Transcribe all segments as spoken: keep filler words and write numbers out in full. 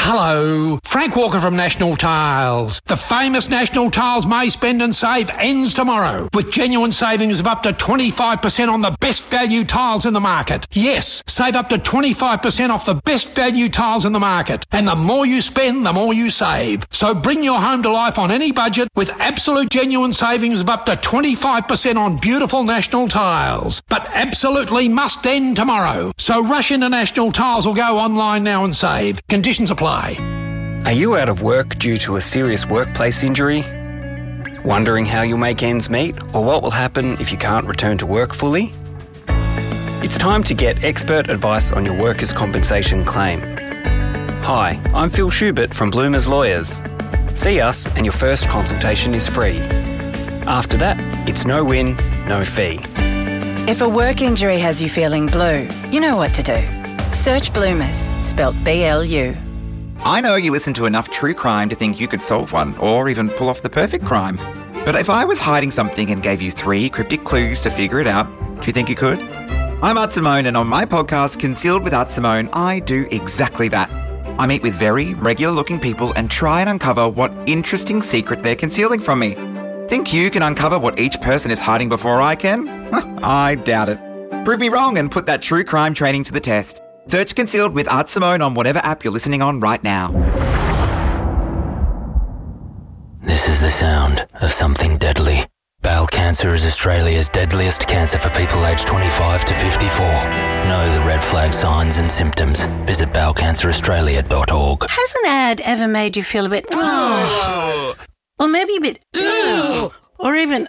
Hello, Frank Walker from National Tiles. The famous National Tiles May Spend and Save ends tomorrow with genuine savings of up to twenty-five percent on the best value tiles in the market. Yes, save up to twenty-five percent off the best value tiles in the market. And the more you spend, the more you save. So bring your home to life on any budget with absolute genuine savings of up to twenty-five percent on beautiful National Tiles. But absolutely must end tomorrow. So rush into National Tiles or go online now and save. Conditions apply. Are you out of work due to a serious workplace injury? Wondering how you'll make ends meet or what will happen if you can't return to work fully? It's time to get expert advice on your workers' compensation claim. Hi, I'm Phil Schubert from Bloomers Lawyers. See us and your first consultation is free. After that, it's no win, no fee. If a work injury has you feeling blue, you know what to do. Search Bloomers, spelt B L U. I know you listen to enough true crime to think you could solve one, or even pull off the perfect crime. But if I was hiding something and gave you three cryptic clues to figure it out, do you think you could? I'm Art Simone, and on my podcast, Concealed with Art Simone, I do exactly that. I meet with very regular-looking people and try and uncover what interesting secret they're concealing from me. Think you can uncover what each person is hiding before I can? I doubt it. Prove me wrong and put that true crime training to the test. Search Concealed with Art Simone on whatever app you're listening on right now. This is the sound of something deadly. Bowel cancer is Australia's deadliest cancer for people aged twenty-five to fifty-four. Know the red flag signs and symptoms. Visit bowel cancer australia dot org. Has an ad ever made you feel a bit... Oh. Or maybe a bit... Oh. Or even...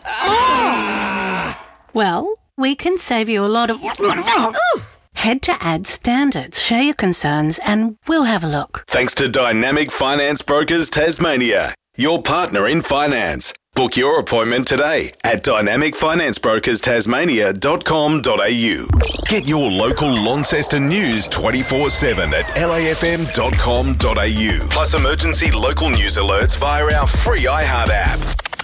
Oh. Well, we can save you a lot of... Oh. Head to Ad Standards, share your concerns, and we'll have a look. Thanks to Dynamic Finance Brokers Tasmania, your partner in finance. Book your appointment today at dynamic finance brokers tasmania dot com dot a u. Get your local Launceston news twenty-four seven at l a f m dot com dot a u. Plus emergency local news alerts via our free iHeart app.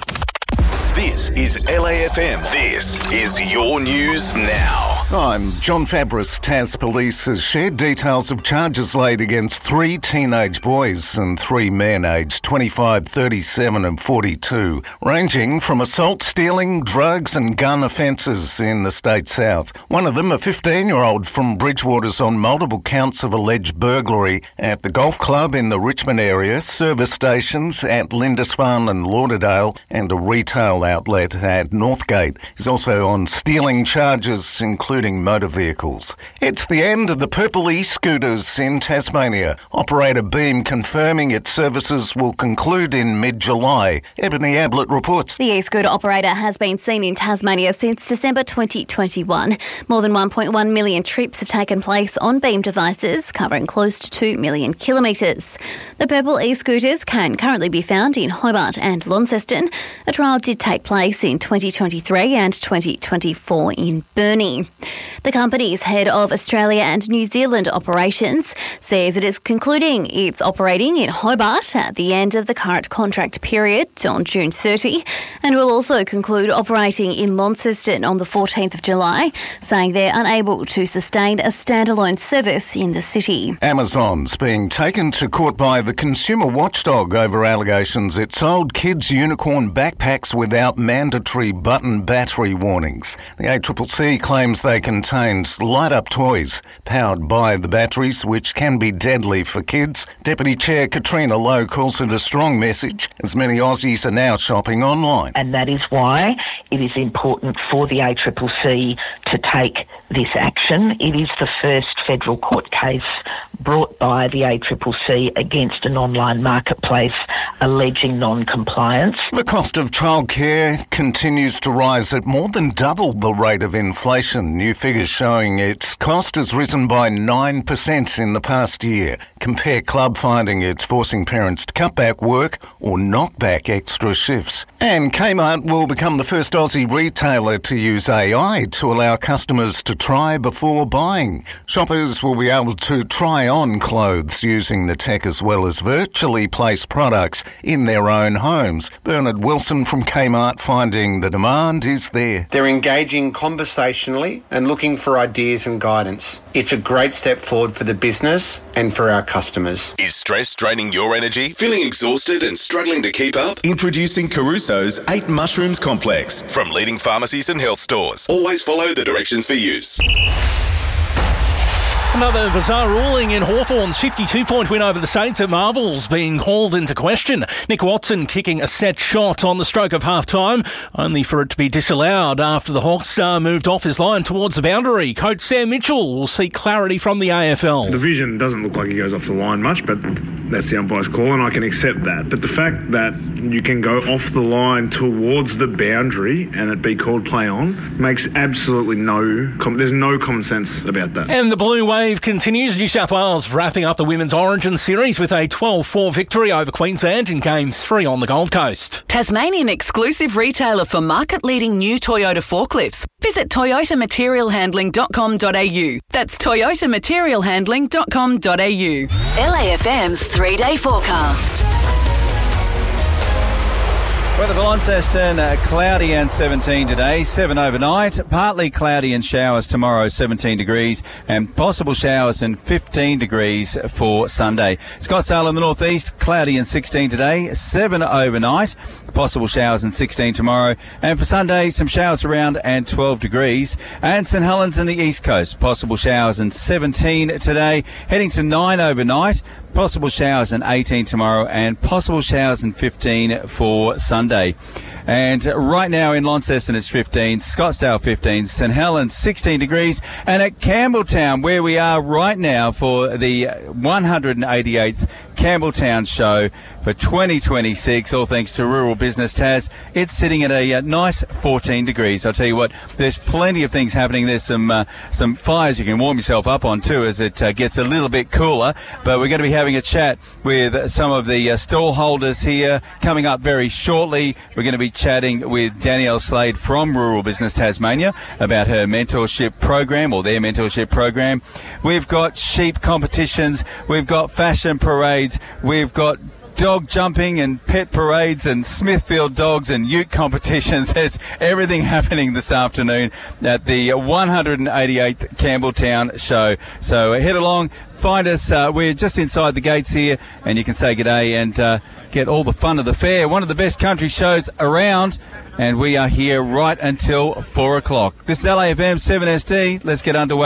This is L A F M. This is your news now. I'm John Fabris. Tas Police has shared details of charges laid against three teenage boys and three men aged twenty-five, thirty-seven and forty-two, ranging from assault, stealing, drugs and gun offences in the state south. One of them, a fifteen-year-old from Bridgewater's on multiple counts of alleged burglary at the golf club in the Richmond area, service stations at Lindisfarne and Lauderdale and a retail outlet at Northgate. He's also on stealing charges, including motor vehicles. It's the end of the purple e-scooters in Tasmania. Operator Beam confirming its services will conclude in mid-July. Ebony Ablett reports. The e-scooter operator has been seen in Tasmania since December twenty twenty-one. More than one point one million trips have taken place on Beam devices, covering close to two million kilometres. The purple e-scooters can currently be found in Hobart and Launceston. A trial did take place in twenty twenty-three and twenty twenty-four in Burnie. The company's head of Australia and New Zealand operations says it is concluding its operating in Hobart at the end of the current contract period on June thirtieth and will also conclude operating in Launceston on the fourteenth of July, saying they're unable to sustain a standalone service in the city. Amazon's being taken to court by the consumer watchdog over allegations it sold kids' unicorn backpacks without mandatory button battery warnings. The A C C C claims they contained light-up toys powered by the batteries, which can be deadly for kids. Deputy Chair Katrina Lowe calls it a strong message, as many Aussies are now shopping online. And that is why it is important for the A C C C to take this action. It is the first federal court case brought by the A C C C against an online marketplace alleging non-compliance. The cost of childcare continues to rise at more than double the rate of inflation. New figures showing its cost has risen by nine percent in the past year. Compare Club finding it's forcing parents to cut back work or knock back extra shifts. And Kmart will become the first Aussie retailer to use A I to allow customers to try before buying. Shoppers will be able to try on clothes using the tech as well as virtually place products in their own homes. Bernard Wilson from Kmart finding the demand is there. They're engaging conversationally and looking for ideas and guidance. It's a great step forward for the business and for our customers. Is stress draining your energy? Feeling exhausted and struggling to keep up? Introducing Caruso's eight Mushrooms Complex from leading pharmacies and health stores. Always follow the directions for use. Another bizarre ruling in Hawthorn's fifty-two point win over the Saints at Marvels being called into question. Nick Watson kicking a set shot on the stroke of half-time, only for it to be disallowed after the Hawks star moved off his line towards the boundary. Coach Sam Mitchell will seek clarity from the A F L. The vision doesn't look like he goes off the line much, but that's the umpire's call, and I can accept that. But the fact that you can go off the line towards the boundary and it be called play on makes absolutely no... Com- there's no common sense about that. And the Blue Wave continues. New South Wales wrapping up the Women's Origin Series with a twelve four victory over Queensland in Game three on the Gold Coast. Tasmanian exclusive retailer for market-leading new Toyota forklifts. Visit toyota material handling dot com dot a u. That's toyota material handling dot com dot a u. L A F M's three-day forecast. Weather for Launceston, uh, cloudy and seventeen today, seven overnight, partly cloudy and showers tomorrow, seventeen degrees, and possible showers and fifteen degrees for Sunday. Scottsdale in the northeast, cloudy and sixteen today, seven overnight, possible showers and sixteen tomorrow, and for Sunday, some showers around and twelve degrees. And St Helens in the east coast, possible showers and seventeen today, heading to nine overnight, possible showers and eighteen tomorrow, and possible showers and fifteen for Sunday. And right now in Launceston it's fifteen, Scottsdale fifteen, St Helens sixteen degrees, and at Campbelltown, where we are right now for the one hundred eighty-eighth Campbelltown show for twenty twenty-six, all thanks to Rural Business Tas, it's sitting at a, a nice fourteen degrees. I'll tell you what, there's plenty of things happening. There's some uh, some fires you can warm yourself up on too as it uh, gets a little bit cooler, but we're going to be having a chat with some of the uh, stall holders here coming up very shortly. We're going to be chatting with Danielle Slade from Rural Business Tasmania about her mentorship program, or their mentorship program. We've got sheep competitions, we've got fashion parades, we've got dog jumping and pet parades and Smithfield dogs and ute competitions. There's everything happening this afternoon at the one hundred eighty-eighth Campbelltown show. So head along, find us. Uh, we're just inside the gates here, and you can say g'day and uh, get all the fun of the fair. One of the best country shows around, and we are here right until four o'clock. This is L A F M seven S D. Let's get underway.